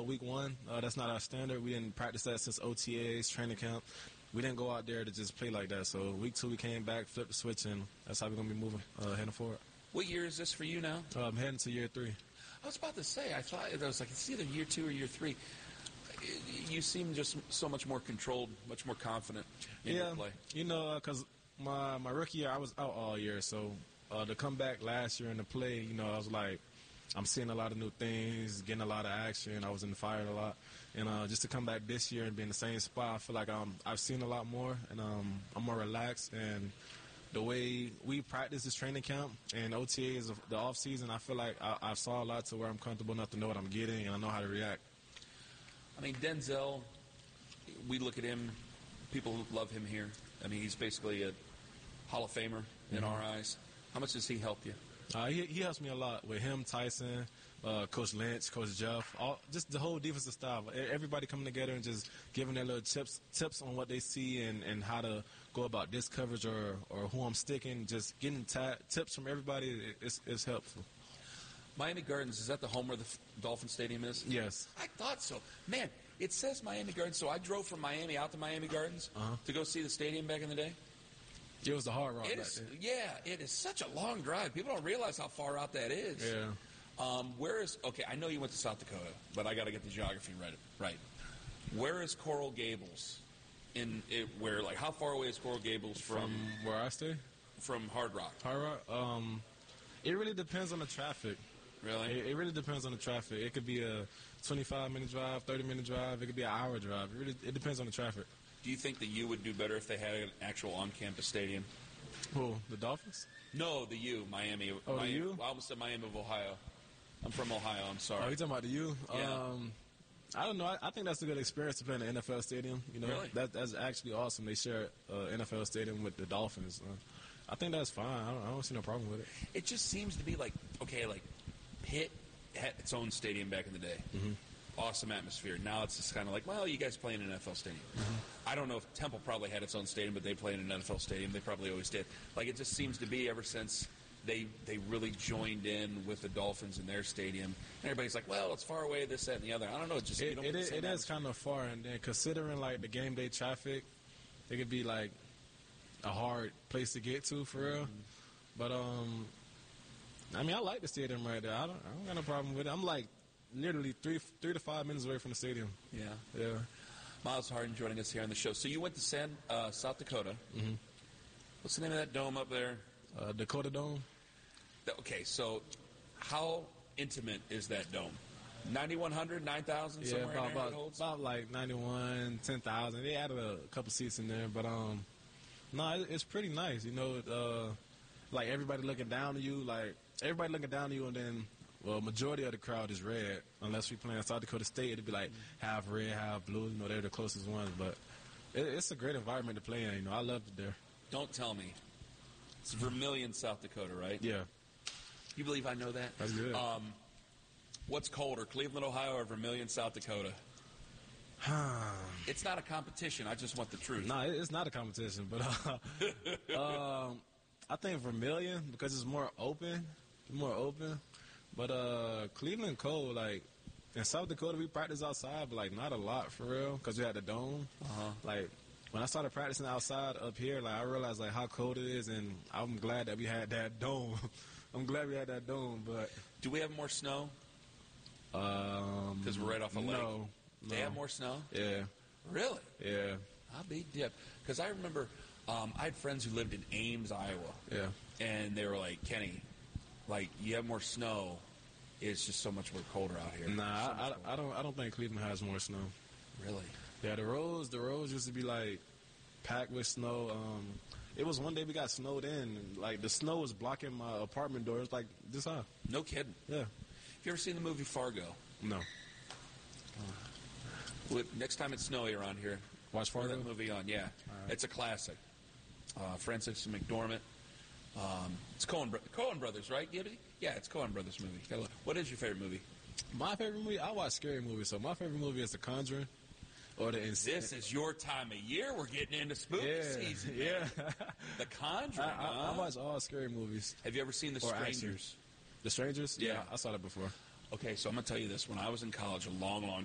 week 1. That's not our standard. We didn't practice that since OTAs, training camp. We didn't go out there to just play like that. So week 2, we came back, flipped the switch, and that's how we're going to be moving, heading forward. What year is this for you now? I'm heading to year 3. I was about to say, I thought it was like it's either year 2 or year 3. You seem just so much more controlled, much more confident in your play. Because my rookie year, I was out all year. So to come back last year and to play, I was like, I'm seeing a lot of new things, getting a lot of action. I was in the fire a lot. And just to come back this year and be in the same spot, I feel like I've seen a lot more, and I'm more relaxed. And the way we practice this training camp and OTA is the off season, I feel like I saw a lot to where I'm comfortable enough to know what I'm getting and I know how to react. I mean, Denzel, we look at him, people love him here. I mean, he's basically a Hall of Famer in our eyes. How much does he help you? He helps me a lot with him, Tyson, Coach Lynch, Coach Jeff, just the whole defensive staff. Everybody coming together and just giving their little tips on what they see and how to go about this coverage or who I'm sticking. Just getting tips from everybody is helpful. Miami Gardens, is that the home where the Dolphin Stadium is? Yes. I thought so. Man, it says Miami Gardens, so I drove from Miami out to Miami Gardens to go see the stadium back in the day. It was the hard route back then. Yeah, it is such a long drive. People don't realize how far out that is. Yeah. I know you went to South Dakota, but I got to get the geography right. Where is Coral Gables? How far away is Coral Gables from where I stay? From Hard Rock. Hard Rock? It really depends on the traffic. Really? It really depends on the traffic. It could be a 25-minute drive, 30-minute drive. It could be an hour drive. It depends on the traffic. Do you think that you would do better if they had an actual on-campus stadium? Who? The Dolphins? No, the U, Miami. Oh, Miami, the U? I almost said Miami of Ohio. I'm from Ohio. I'm sorry. Oh, you talking about the U? Yeah. I don't know. I think that's a good experience to play in the NFL stadium. Really? That's actually awesome. They share NFL stadium with the Dolphins. I think that's fine. I don't see no problem with it. It just seems to be like Pitt had its own stadium back in the day. Mm-hmm. Awesome atmosphere. Now it's just kind of like, well, you guys play in an NFL stadium. Mm-hmm. I don't know if Temple probably had its own stadium, but they play in an NFL stadium. They probably always did. Like, it just seems to be ever since they really joined in with the Dolphins in their stadium. And everybody's like, well, it's far away, this, that, and the other. I don't know. It is kind of far. And then considering, like, the game day traffic, it could be, like, a hard place to get to for real. But I mean, I like the stadium right there. I don't got no problem with it. I'm like literally 3 to 5 minutes away from the stadium. Yeah. Myles Harden joining us here on the show. So you went to South Dakota. Mm-hmm. What's the name of that dome up there? Dakota Dome. Okay, so how intimate is that dome? 9,100, 9,000, somewhere in there it holds? About like 91, 10,000. They added a couple seats in there, but no, it's pretty nice. Like everybody looking down to you, and then, well, majority of the crowd is red. Unless we play in South Dakota State, it'd be like half red, half blue. They're the closest ones, but it's a great environment to play in. I loved it there. Don't tell me. It's Vermillion, South Dakota, right? Yeah. You believe I know that? That's good. What's colder, Cleveland, Ohio, or Vermillion, South Dakota? It's not a competition. I just want the truth. No, it's not a competition, but I think Vermillion, because it's more open. But Cleveland cold, like in South Dakota, we practice outside, but like not a lot for real, because we had the dome. Like when I started practicing outside up here, like I realized like how cold it is, and I'm glad that we had that dome. But do we have more snow? Because we're right off a lake. No. They have more snow? Yeah. Really? Yeah. I'll be dipped. Because I remember I had friends who lived in Ames, Iowa. Yeah. And they were like, Kenny, like, you have more snow. It's just so much more colder out here. Nah, I don't think Cleveland has more snow. Really? Yeah, the roads used to be like packed with snow. It was one day we got snowed in, and like the snow was blocking my apartment door. It's like this high. No kidding. Yeah. Have you ever seen the movie Fargo? No. Next time it's snowy around here, watch Fargo. That movie on. Yeah, right. It's a classic. Francis McDormand. It's Coen Brothers, right? Yeah, it's Coen Brothers movie. What is your favorite movie? My favorite movie? I watch scary movies, so my favorite movie is The Conjuring. Or This is your time of year. We're getting into spooky season. Yeah. The Conjuring. I watch all scary movies. Have you ever seen The Strangers? The Strangers? Yeah. I saw that before. Okay, so I'm going to tell you this. When I was in college a long, long